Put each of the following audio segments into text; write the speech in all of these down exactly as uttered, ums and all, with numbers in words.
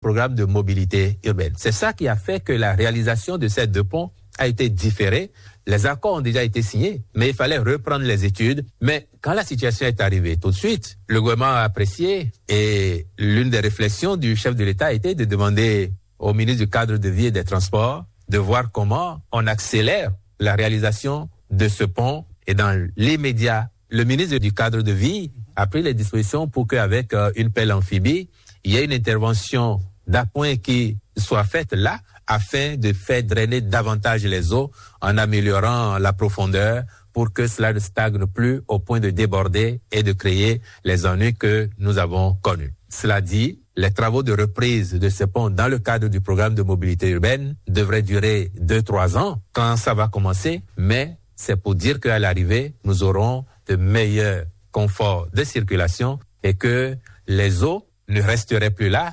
programme de mobilité urbaine. C'est ça qui a fait que la réalisation de ces deux ponts a été différée. Les accords ont déjà été signés, mais il fallait reprendre les études. Mais quand la situation est arrivée, tout de suite, le gouvernement a apprécié et l'une des réflexions du chef de l'État a été de demander au ministre du Cadre de Vie et des Transports de voir comment on accélère la réalisation de ce pont. Et dans l'immédiat, le ministre du Cadre de Vie a pris les dispositions pour qu'avec euh, une pelle amphibie, il y ait une intervention d'appoint qui soit faite là, afin de faire drainer davantage les eaux en améliorant la profondeur pour que cela ne stagne plus au point de déborder et de créer les ennuis que nous avons connus. Cela dit, les travaux de reprise de ce pont dans le cadre du programme de mobilité urbaine devraient durer deux, trois ans quand ça va commencer, mais c'est pour dire qu'à l'arrivée, nous aurons de meilleurs conforts de circulation et que les eaux ne resteraient plus là.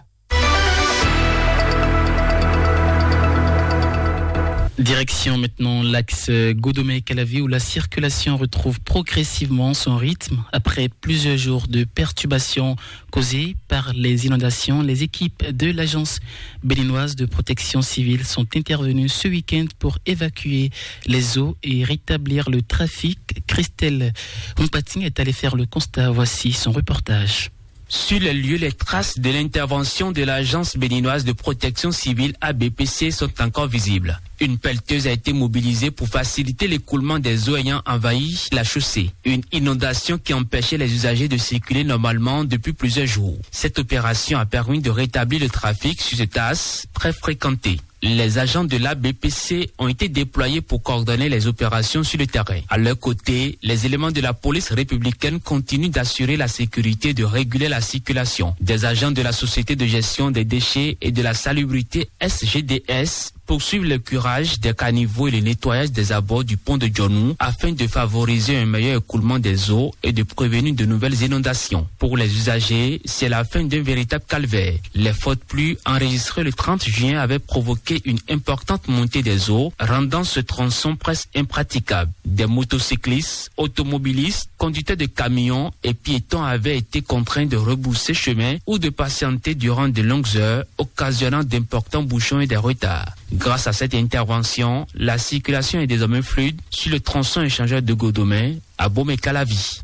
Direction maintenant l'axe Godomey-Calavi où la circulation retrouve progressivement son rythme. Après plusieurs jours de perturbations causées par les inondations, les équipes de l'Agence béninoise de protection civile sont intervenues ce week-end pour évacuer les eaux et rétablir le trafic. Christelle Mpating est allée faire le constat. Voici son reportage. Sur le lieu, les traces de l'intervention de l'Agence béninoise de protection civile A B P C sont encore visibles. Une pelleteuse a été mobilisée pour faciliter l'écoulement des eaux ayant envahi la chaussée. Une inondation qui empêchait les usagers de circuler normalement depuis plusieurs jours. Cette opération a permis de rétablir le trafic sur cet axe très fréquenté. Les agents de l'A B P C ont été déployés pour coordonner les opérations sur le terrain. À leur côté, les éléments de la police républicaine continuent d'assurer la sécurité et de réguler la circulation. Des agents de la Société de gestion des déchets et de la salubrité S G D S poursuivent le curage des caniveaux et le nettoyage des abords du pont de Djonou afin de favoriser un meilleur écoulement des eaux et de prévenir de nouvelles inondations. Pour les usagers, c'est la fin d'un véritable calvaire. Les fortes pluies enregistrées le trente juin avaient provoqué une importante montée des eaux, rendant ce tronçon presque impraticable. Des motocyclistes, automobilistes, conducteurs de camions et piétons avaient été contraints de rebousser chemin ou de patienter durant de longues heures, occasionnant d'importants bouchons et des retards. Grâce à cette intervention, la circulation est désormais fluide sur le tronçon échangeur de Godomey à Bomey-Calavi.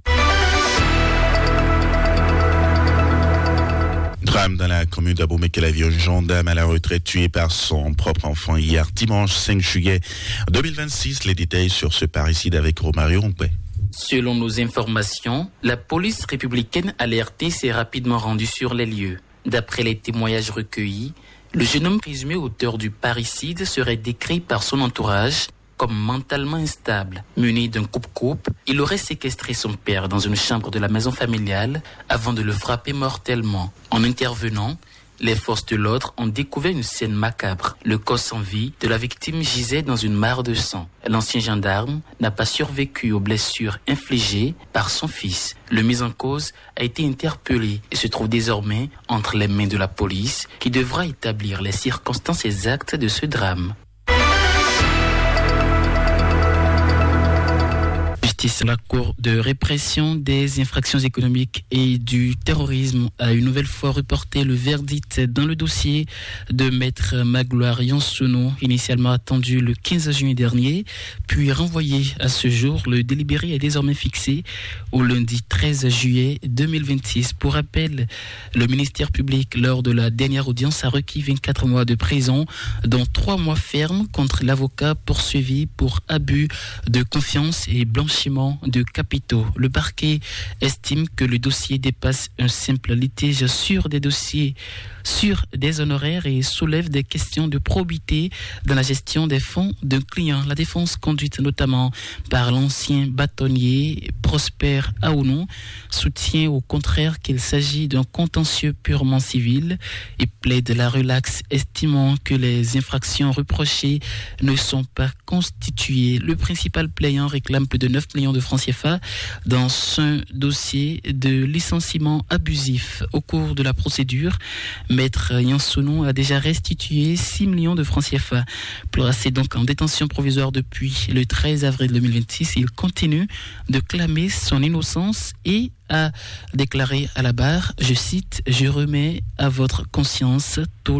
Drame dans la commune d'Abomey-Calavi, un gendarme à la retraite tué par son propre enfant hier dimanche cinq juillet deux mille vingt-six. Les détails sur ce parricide avec Romario Ompé. Selon nos informations, la police républicaine alertée s'est rapidement rendue sur les lieux. D'après les témoignages recueillis, le jeune homme présumé auteur du parricide serait décrit par son entourage comme mentalement instable. Muni d'un coupe-coupe, il aurait séquestré son père dans une chambre de la maison familiale avant de le frapper mortellement. En intervenant, les forces de l'ordre ont découvert une scène macabre. Le corps sans vie de la victime gisait dans une mare de sang. L'ancien gendarme n'a pas survécu aux blessures infligées par son fils. Le mis en cause a été interpellé et se trouve désormais entre les mains de la police qui devra établir les circonstances exactes de ce drame. La Cour de répression des infractions économiques et du terrorisme a une nouvelle fois reporté le verdict dans le dossier de Maître Magloire Yansounou, initialement attendu le quinze juin dernier, puis renvoyé à ce jour. Le délibéré est désormais fixé au lundi treize juillet deux mille vingt-six. Pour rappel, le ministère public, lors de la dernière audience, a requis vingt-quatre mois de prison, dont trois mois fermes contre l'avocat poursuivi pour abus de confiance et blanchiment de capitaux. Le parquet estime que le dossier dépasse un simple litige sur des dossiers sur des honoraires et soulève des questions de probité dans la gestion des fonds d'un client. La défense, conduite notamment par l'ancien bâtonnier Prosper Aounou, soutient au contraire qu'il s'agit d'un contentieux purement civil et plaide la relaxe, estimant que les infractions reprochées ne sont pas constituées. Le principal plaignant réclame plus de neuf millions de francs C F A dans un dossier de licenciement abusif. Au cours de la procédure, Maître Yansounou a déjà restitué six millions de francs C F A. Placé donc en détention provisoire depuis le treize avril deux mille vingt-six, il continue de clamer son innocence et a déclaré à la barre, je cite, « Je remets à votre conscience tout